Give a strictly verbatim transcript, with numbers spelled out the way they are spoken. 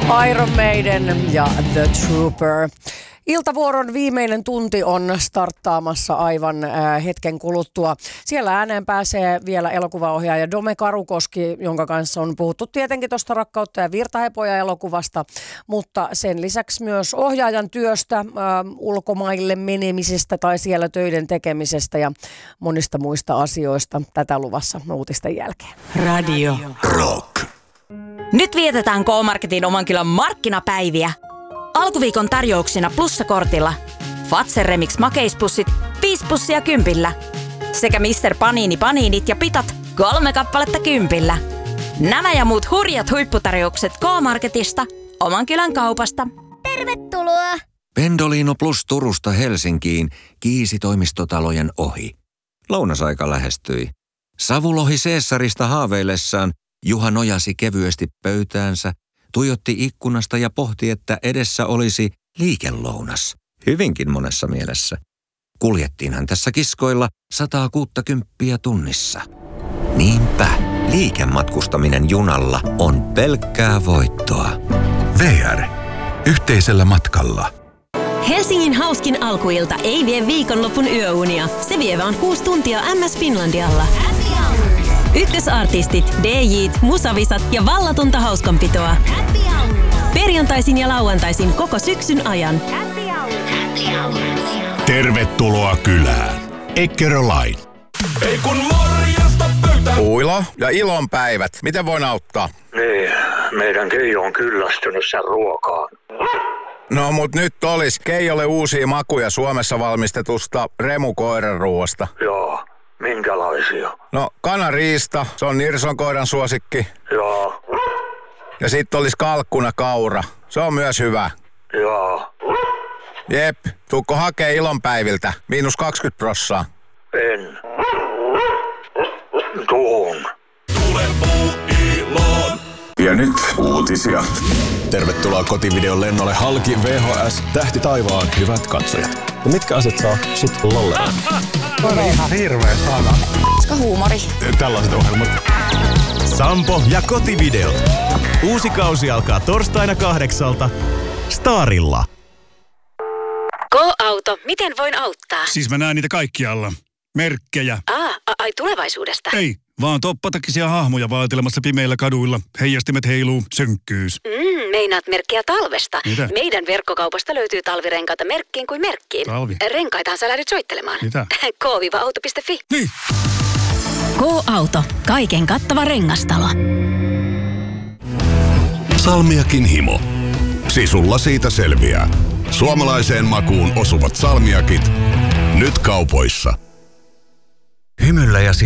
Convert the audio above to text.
Iron Maiden ja The Trooper. Iltavuoron viimeinen tunti on starttaamassa aivan äh, hetken kuluttua. Siellä ääneen pääsee vielä elokuvaohjaaja Dome Karukoski, jonka kanssa on puhuttu tietenkin tuosta Rakkautta ja virtahepoja elokuvasta, mutta sen lisäksi myös ohjaajan työstä, äh, ulkomaille menemisestä tai siellä töiden tekemisestä ja monista muista asioista. Tätä luvassa uutisten jälkeen. Radio Rock. Nyt vietetään K-Marketin oman kylän markkinapäiviä. Alkuviikon tarjouksina plussakortilla Fazer Remix makeispussit viisi pussia kympillä sekä mister Panini paniinit ja pitat kolme kappaletta kympillä. Nämä ja muut hurjat huipputarjoukset K-Marketista, oman kylän kaupasta. Tervetuloa! Pendolino Plus Turusta Helsinkiin kiisi toimistotalojen ohi. Lounasaika lähestyi. Savulohi Caesarista haaveillessaan Juha nojasi kevyesti pöytäänsä, tuijotti ikkunasta ja pohti, että edessä olisi liikelounas. Hyvinkin monessa mielessä. Kuljettiinhan tässä kiskoilla sataa kuuttakymppiä tunnissa. Niinpä, liikematkustaminen junalla on pelkkää voittoa. V R. Yhteisellä matkalla. Helsingin hauskin alkuilta ei vie viikonlopun yöunia. Se vie vaan kuusi tuntia M S Finlandialla. Ykkösartistit, D J:t, musavisat ja vallatonta hauskanpitoa. Happy hour. Perjantaisin ja lauantaisin koko syksyn ajan. Happy hour. Happy hour. Tervetuloa kylään. Eckerölain. Ei kun morjesta pöytään. Uilo ja ilonpäivät. Miten voin auttaa? Niin, meidän Keijo on kyllästynyt sen ruokaan. No mut nyt olis Keijolle uusia makuja Suomessa valmistetusta Remu-koiranruoasta. Joo. Minkälaisia? No, kanariista, se on Nirson koiran suosikki. Joo. Ja sitten olisi kalkkuna kaura, se on myös hyvä. Joo. Jep, tuukko hakee ilonpäiviltä, miinus kaksikymmentä prossaa. En. Tuun. Tule puu iloon. Ja nyt uutisia. Tervetuloa kotivideon lennolle halki V H S Tähti taivaan, hyvät katsojat. Ja mitkä asiat saa sut lollemaan? On ihan hirveä sana. Koska huumori. Tällaiset ohjelmat. Sampo ja kotivideo. Uusi kausi alkaa torstaina kahdeksalta Starilla. K-auto, miten voin auttaa? Siis mä näen niitä kaikkialla. Merkkejä. Aa, ai tulevaisuudesta. Ei, vaan toppatakisia hahmoja vaatelemassa pimeillä kaduilla. Heijastimet heiluu, synkkyys. Mm, meinaat merkkiä talvesta. Mitä? Meidän verkkokaupasta löytyy talvirenkaita merkkiin kuin merkkiin. Talvi? Renkaitahan sä lähdyt soittelemaan. Mitä? K auto piste fi. Niin. K-auto, kaiken kattava rengastalo. Salmiakin himo. Sisulla siitä selviää. Suomalaiseen makuun osuvat salmiakit. Nyt kaupoissa. Hymyllä ja